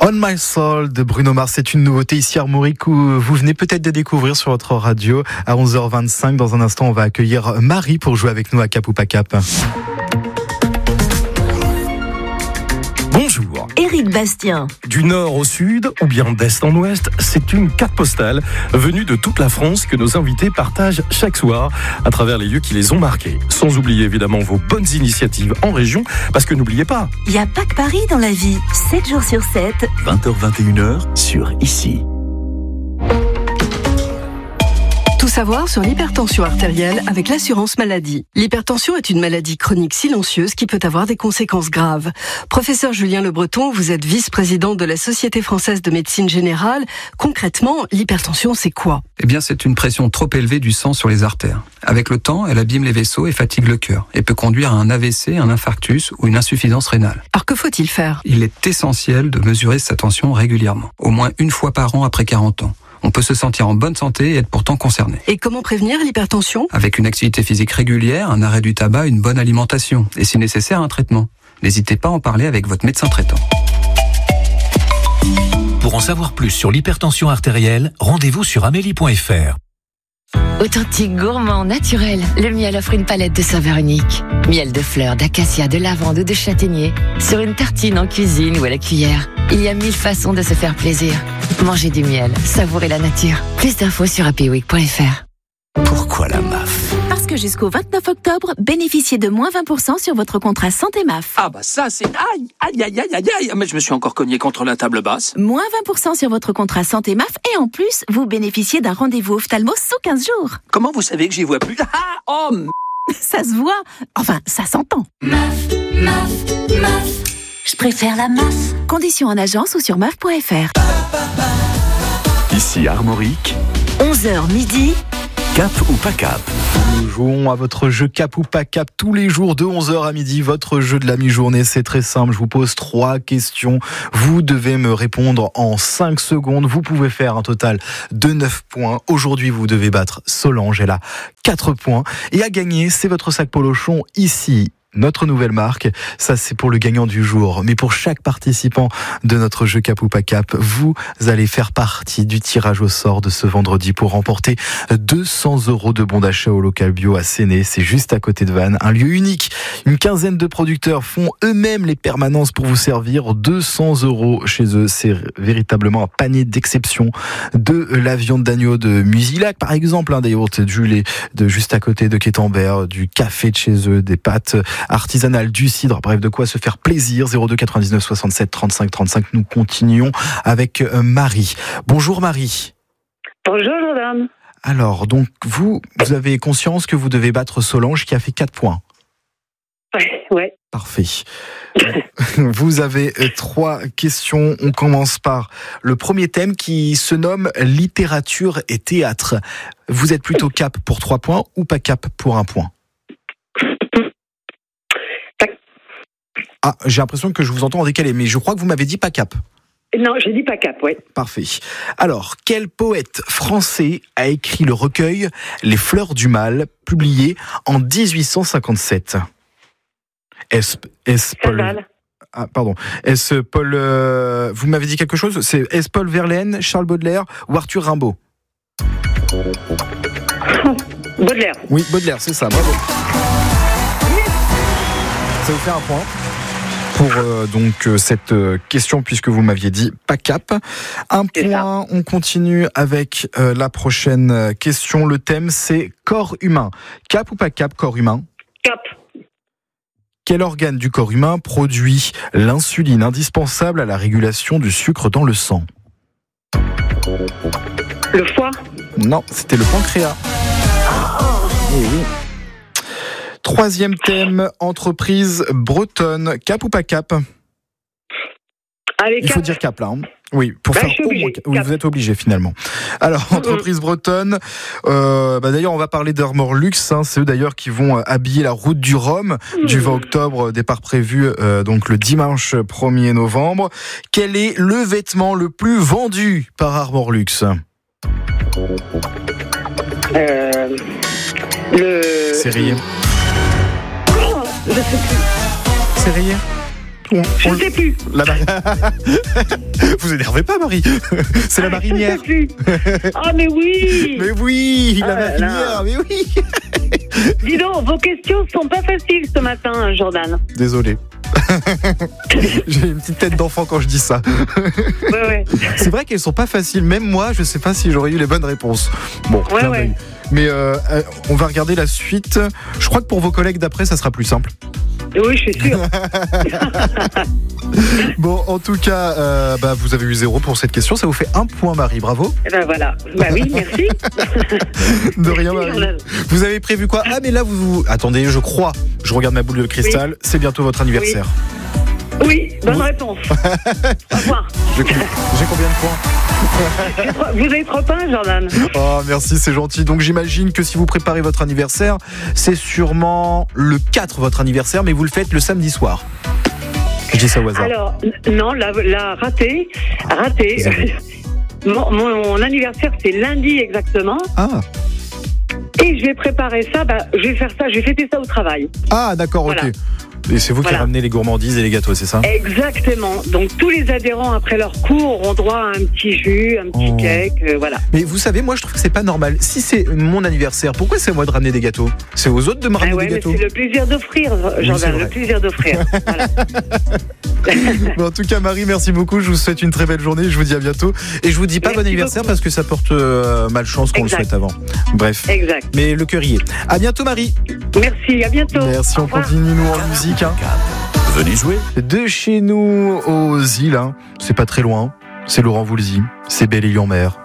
On My Soul de Bruno Mars, c'est une nouveauté ici à Armorique où vous venez peut-être de découvrir sur votre radio à 11h25. Dans un instant, on va accueillir Marie pour jouer avec nous à Cap ou pas Cap. Bonjour. Éric Bastien. Du nord au sud, ou bien d'est en ouest, c'est une carte postale venue de toute la France que nos invités partagent chaque soir à travers les lieux qui les ont marqués. Sans oublier évidemment vos bonnes initiatives en région, parce que n'oubliez pas, Il n'y a pas que Paris dans la vie. 7 jours sur 7. 20h-21h sur ICI. Tout savoir sur l'hypertension artérielle avec l'assurance maladie. L'hypertension est une maladie chronique silencieuse qui peut avoir des conséquences graves. Professeur Julien Le Breton, vous êtes vice-président de la Société française de médecine générale. Concrètement, l'hypertension, c'est quoi ? Eh bien, c'est une pression trop élevée du sang sur les artères. Avec le temps, elle abîme les vaisseaux et fatigue le cœur et peut conduire à un AVC, un infarctus ou une insuffisance rénale. Alors que faut-il faire ? Il est essentiel de mesurer sa tension régulièrement, au moins une fois par an après 40 ans. On peut se sentir en bonne santé et être pourtant concerné. Et comment prévenir l'hypertension ? Avec une activité physique régulière, un arrêt du tabac, une bonne alimentation et si nécessaire un traitement. N'hésitez pas à en parler avec votre médecin traitant. Pour en savoir plus sur l'hypertension artérielle, rendez-vous sur amélie.fr. Authentique, gourmand, naturel, le miel offre une palette de saveurs uniques. Miel de fleurs, d'acacia, de lavande ou de châtaignier. Sur une tartine, en cuisine ou à la cuillère. Il y a 1000 façons de se faire plaisir. Mangez du miel, savourez la nature. Plus d'infos sur happyweek.fr. Pourquoi la MAF ? Parce que jusqu'au 29 octobre, bénéficiez de moins 20% sur votre contrat santé MAF. Ah bah ça c'est... Aïe, mais je me suis encore cogné contre la table basse. Moins 20% sur votre contrat santé MAF et en plus, vous bénéficiez d'un rendez-vous ophtalmo sous 15 jours. Comment vous savez que j'y vois plus? Ça se voit, enfin ça s'entend. Je préfère la MAF. Conditions en agence ou sur MAF.fr. Ici Armorique, 11h midi. Cap ou pas Cap ? Nous jouons à votre jeu Cap ou pas Cap tous les jours de 11h à midi. Votre jeu de la mi-journée, c'est très simple. Je vous pose 3 questions. Vous devez me répondre en 5 secondes. Vous pouvez faire un total de 9 points. Aujourd'hui, vous devez battre Solange. Elle a 4 points. Et à gagner, c'est votre sac Polochon ici. Notre nouvelle marque, ça c'est pour le gagnant du jour. Mais pour chaque participant de notre jeu Cap ou pas Cap, vous allez faire partie du tirage au sort de ce vendredi pour remporter 200 € de bons d'achat au local bio à Séné. C'est juste à côté de Vannes, un lieu unique. Une quinzaine de producteurs font eux-mêmes les permanences pour vous servir. 200 € chez eux, c'est véritablement un panier d'exception. De la viande d'agneau de Musilac par exemple, des yaourts, du lait de juste à côté de Quétambert, du café de chez eux, des pâtes artisanales, du cidre, bref, de quoi se faire plaisir. 02 99 67 35 35. Nous continuons avec Marie. Bonjour Marie. Bonjour Jordan. Alors, donc, vous avez conscience que vous devez battre Solange qui a fait 4 points. Ouais. Parfait. Vous avez 3 questions. On commence par le premier thème qui se nomme littérature et théâtre. Vous êtes plutôt Cap pour 3 points ou pas Cap pour 1 point? Ah, j'ai l'impression que je vous entends en décalé, mais je crois que vous m'avez dit pas Cap. Non, j'ai dit pas Cap, oui. Parfait. Alors, quel poète français a écrit le recueil Les Fleurs du Mal, publié en 1857 ? Est-ce Paul... Ah, pardon. Est-ce Paul... Vous m'avez dit quelque chose ? Est-ce Paul Verlaine, Charles Baudelaire ou Arthur Rimbaud ? Baudelaire. Oui, Baudelaire, c'est ça, bravo. Ça vous fait 1 point pour cette question, puisque vous m'aviez dit pas Cap. 1 point, on continue avec la prochaine question. Le thème, c'est corps humain. Cap ou pas Cap, corps humain ? Cap. Quel organe du corps humain produit l'insuline indispensable à la régulation du sucre dans le sang ? Le foie ? Non, c'était le pancréas. Eh oui. 3e thème, entreprise bretonne. Cap ou pas Cap ? Allez, Il faut dire Cap là. Oui, pour faire au moins. Oui, vous êtes obligé finalement. Alors, entreprise bretonne. D'ailleurs, on va parler d'Armor Luxe. C'est eux d'ailleurs qui vont habiller la route du Rhum du 20 octobre. Départ prévu donc le dimanche 1er novembre. Quel est le vêtement le plus vendu par Armor Luxe ? Le... Serrurier. Je sais plus. Serrurier ? Je ne sais plus. Vous énervez pas, Marie. C'est la marinière. Je ne sais plus. Ah, mais oui. Mais oui, la marinière, là. mais oui. Dis donc, vos questions sont pas faciles ce matin, Jordan. Désolé. J'ai une petite tête d'enfant quand je dis ça. Ouais. C'est vrai qu'elles sont pas faciles. Même moi, je sais pas si j'aurais eu les bonnes réponses. Bon, Ouais. Mais on va regarder la suite. Je crois que pour vos collègues d'après, ça sera plus simple. Oui, je suis sûre. Bon, en tout cas, vous avez eu 0 pour cette question. Ça vous fait 1 point, Marie. Bravo. Eh ben voilà. Bah oui, merci. De rien, Merci, Marie. Jordan. Vous avez prévu quoi? Ah, mais là, vous... Attendez, je crois. Je regarde ma boule de cristal. Oui. C'est bientôt votre anniversaire. Oui, bonne réponse. Au revoir. J'ai combien de points? Vous avez trop peint, Jordan. Oh, merci, c'est gentil. Donc j'imagine que si vous préparez votre anniversaire, c'est sûrement le 4 votre anniversaire, mais vous le faites le samedi soir. Je dis ça au hasard. Alors, non, la raté. Mon anniversaire, c'est lundi exactement. Ah. Et je vais préparer ça, je vais fêter ça au travail. Ah, d'accord, Voilà. ok. Et c'est vous qui ramenez les gourmandises et les gâteaux, c'est ça? Exactement. Donc tous les adhérents après leur cours auront droit à un petit jus, un petit cake, voilà. Mais vous savez, moi je trouve que c'est pas normal. Si c'est mon anniversaire, pourquoi c'est à moi de ramener des gâteaux? C'est aux autres de me ramener des gâteaux. Mais c'est le plaisir d'offrir, Oui, Jordan, le plaisir d'offrir. Voilà. Bon, en tout cas, Marie, merci beaucoup. Je vous souhaite une très belle journée. Je vous dis à bientôt. Et je vous dis pas Merci bon anniversaire beaucoup. parce que ça porte malchance qu'on le souhaite avant. Bref. Exact. Mais le cœur y est. À bientôt, Marie. Merci, à bientôt. Merci, Au on revoir. continue nous en musique. Venez jouer. De chez nous aux îles, c'est pas très loin. C'est Laurent Voulzy. C'est Belle-Île-en-Mer.